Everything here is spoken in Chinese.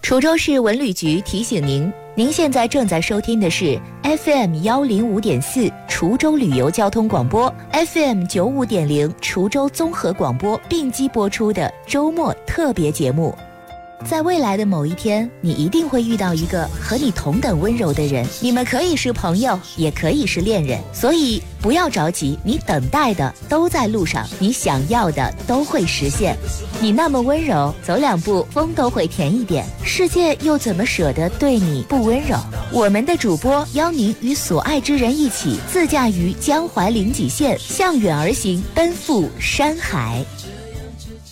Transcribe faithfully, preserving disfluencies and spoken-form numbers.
滁州市文旅局提醒您，您现在正在收听的是 F M 幺零五点四滁州旅游交通广播 ，F M 九五点零滁州综合广播并机播出的周末特别节目。在未来的某一天，你一定会遇到一个和你同等温柔的人，你们可以是朋友，也可以是恋人，所以不要着急，你等待的都在路上，你想要的都会实现。你那么温柔，走两步风都会甜一点，世界又怎么舍得对你不温柔？我们的主播邀您与所爱之人一起自驾于江淮临济县，向远而行，奔赴山海。